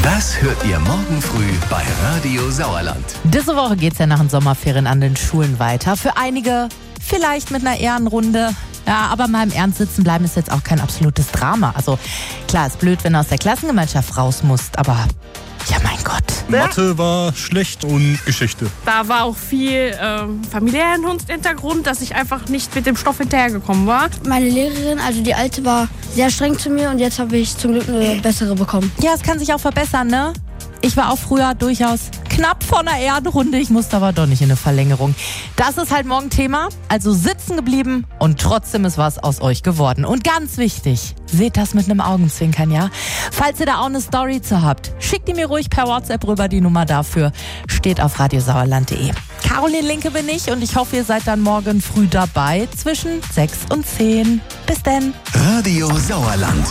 Das hört ihr morgen früh bei Radio Sauerland. Diese Woche geht's ja nach den Sommerferien an den Schulen weiter. Für einige vielleicht mit einer Ehrenrunde. Ja, aber mal im Ernst sitzen bleiben ist jetzt auch kein absolutes Drama. Also klar, ist blöd, wenn du aus der Klassengemeinschaft raus musst, aber ja, mein Gott. Mathe war schlecht und Geschichte. Da war auch viel familiären Hintergrund, dass ich einfach nicht mit dem Stoff hinterhergekommen war. Meine Lehrerin, also die alte, war sehr streng zu mir und jetzt habe ich zum Glück eine bessere bekommen. Ja, es kann sich auch verbessern, ne? Ich war auch früher durchaus knapp vor einer Ehrenrunde. Ich musste aber doch nicht in eine Verlängerung. Das ist halt morgen Thema. Also sitzen geblieben und trotzdem ist was aus euch geworden. Und ganz wichtig, seht das mit einem Augenzwinkern, ja? Falls ihr da auch eine Story zu habt, schickt die mir ruhig per WhatsApp rüber. Die Nummer dafür steht auf radiosauerland.de. Caroline Linke bin ich und ich hoffe, ihr seid dann morgen früh dabei zwischen 6 und 10. Bis denn. Radio Sauerland.